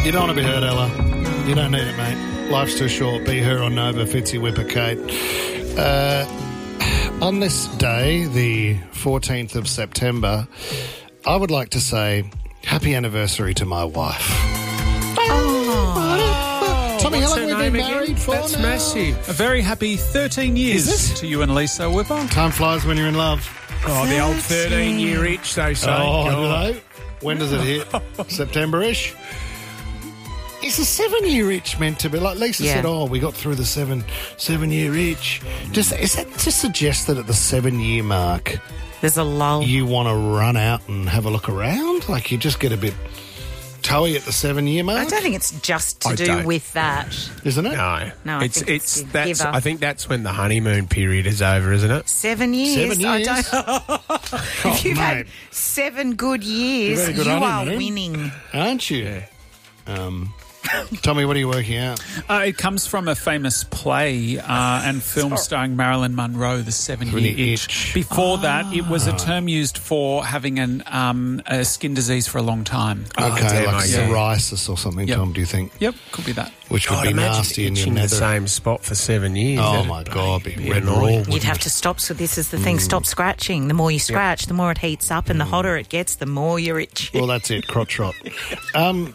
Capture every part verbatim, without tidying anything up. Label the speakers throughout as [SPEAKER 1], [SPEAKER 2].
[SPEAKER 1] You don't want to be hurt, Ella. You don't need it, mate. Life's too short. Be her or Nova, Fitzy Whipper Kate. Uh, on this day, the fourteenth of September, I would like to say happy anniversary to my wife.
[SPEAKER 2] Oh.
[SPEAKER 1] Tommy, how
[SPEAKER 2] What's
[SPEAKER 1] long
[SPEAKER 2] her
[SPEAKER 1] have we been
[SPEAKER 2] name
[SPEAKER 1] married
[SPEAKER 2] again?
[SPEAKER 1] for
[SPEAKER 2] That's
[SPEAKER 1] now?
[SPEAKER 2] massive.
[SPEAKER 3] A very happy thirteen years
[SPEAKER 1] Is it?
[SPEAKER 3] to you and Lisa Whipper.
[SPEAKER 1] Time flies when you're in love.
[SPEAKER 2] Oh, the old thirteen-year itch, they say.
[SPEAKER 1] Oh,
[SPEAKER 2] God.
[SPEAKER 1] do they? When does it hit? September-ish? Is a seven-year itch meant to be? Like Lisa
[SPEAKER 4] Yeah.
[SPEAKER 1] said, oh, we got through the seven, seven-year itch. Just, is that to suggest that at the seven-year mark,
[SPEAKER 4] There's a lull.
[SPEAKER 1] you want to run out and have a look around? Like you just get a bit toey at the seven-year mark?
[SPEAKER 4] I don't think it's just to
[SPEAKER 2] I
[SPEAKER 4] do
[SPEAKER 2] don't.
[SPEAKER 4] with that.
[SPEAKER 1] Isn't it?
[SPEAKER 2] No,
[SPEAKER 4] No, I
[SPEAKER 2] it's
[SPEAKER 4] think
[SPEAKER 2] it's
[SPEAKER 4] it's the
[SPEAKER 2] that's.
[SPEAKER 4] giver.
[SPEAKER 2] I think that's when the honeymoon period is over, isn't it?
[SPEAKER 4] Seven years.
[SPEAKER 1] Seven
[SPEAKER 4] I
[SPEAKER 1] years?
[SPEAKER 4] don't. If you've had
[SPEAKER 1] mate.
[SPEAKER 4] seven good years,
[SPEAKER 1] You've had a good
[SPEAKER 4] you are
[SPEAKER 1] honeymoon.
[SPEAKER 4] winning.
[SPEAKER 1] Aren't you? Um, Tommy, what are you working out?
[SPEAKER 3] Uh, it comes from a famous play uh, and film starring Marilyn Monroe, The Seven-Year
[SPEAKER 1] Seven-Year
[SPEAKER 3] Itch.
[SPEAKER 1] Itch.
[SPEAKER 3] Before that, it was a term used for having an, um, a skin disease for a long time.
[SPEAKER 2] Oh,
[SPEAKER 1] Okay,
[SPEAKER 2] damn,
[SPEAKER 1] like
[SPEAKER 2] I see.
[SPEAKER 1] psoriasis or something,
[SPEAKER 3] Yep.
[SPEAKER 1] Tom, do you think?
[SPEAKER 3] Yep, could be that.
[SPEAKER 1] Which would
[SPEAKER 2] God,
[SPEAKER 1] be
[SPEAKER 2] imagine
[SPEAKER 1] nasty in your
[SPEAKER 2] itching the
[SPEAKER 1] nether.
[SPEAKER 2] same spot for seven years.
[SPEAKER 1] Oh,
[SPEAKER 2] That'd
[SPEAKER 1] my
[SPEAKER 2] be-
[SPEAKER 1] God, be
[SPEAKER 2] be
[SPEAKER 1] red raw.
[SPEAKER 2] annoying.
[SPEAKER 4] You'd have to stop. So this is the thing. Stop scratching. The more you scratch, the more it heats up, and the hotter it gets, the more you're itchy.
[SPEAKER 1] Well, that's it, crotch rot. Um,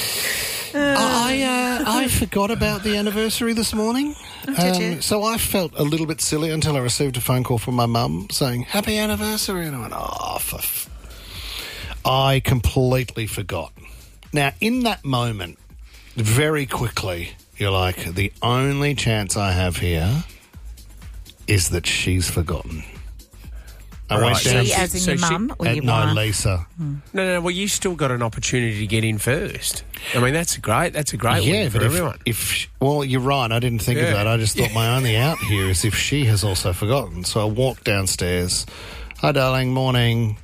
[SPEAKER 1] I uh, I forgot about the anniversary this morning.
[SPEAKER 4] did you?
[SPEAKER 1] Um, so I felt a little bit silly until I received a phone call from my mum saying, happy anniversary. And I went, oh, for f-. I completely forgot. Now, in that moment, very quickly, you're like, the only chance I have here is that she's forgotten. I went
[SPEAKER 2] Right.
[SPEAKER 1] down
[SPEAKER 4] She,
[SPEAKER 2] so-
[SPEAKER 4] as in
[SPEAKER 2] so
[SPEAKER 4] your
[SPEAKER 2] she-
[SPEAKER 4] mum or
[SPEAKER 1] uh,
[SPEAKER 4] your
[SPEAKER 1] no,
[SPEAKER 4] wife?
[SPEAKER 1] Lisa.
[SPEAKER 2] No, no. Well, you still got an opportunity to get in first. I mean, that's a great. That's a great
[SPEAKER 1] Yeah,
[SPEAKER 2] win for
[SPEAKER 1] but if,
[SPEAKER 2] everyone.
[SPEAKER 1] if sh- well, you're right. I didn't think of
[SPEAKER 2] Yeah.
[SPEAKER 1] that. I just thought my only out here is if she has also forgotten. So I walked downstairs. Hi, darling. Morning.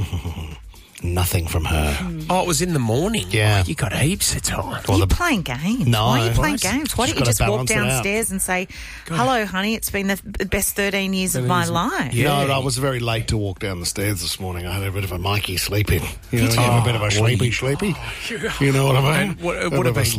[SPEAKER 1] Nothing from her.
[SPEAKER 2] Oh, it was in the morning.
[SPEAKER 1] Yeah.
[SPEAKER 2] Oh, you got heaps of time.
[SPEAKER 1] Well,
[SPEAKER 4] You're
[SPEAKER 1] the-
[SPEAKER 4] playing games.
[SPEAKER 1] No.
[SPEAKER 4] Why are you playing
[SPEAKER 2] Right.
[SPEAKER 4] games? Why
[SPEAKER 1] Just
[SPEAKER 4] don't you
[SPEAKER 1] gotta
[SPEAKER 4] just walk
[SPEAKER 1] balance it out.
[SPEAKER 4] downstairs and say, hello, honey, it's been the th- best thirteen years of my life.
[SPEAKER 2] Yeah.
[SPEAKER 1] No, I was very late to walk down the stairs this morning. I had a bit of a Mikey sleeping. You know,
[SPEAKER 4] Did
[SPEAKER 1] you have
[SPEAKER 4] you?
[SPEAKER 1] a bit of a sleepy, sleepy. You know what I mean?
[SPEAKER 2] And what- it
[SPEAKER 1] A
[SPEAKER 2] would
[SPEAKER 1] bit
[SPEAKER 2] have
[SPEAKER 1] of a
[SPEAKER 2] been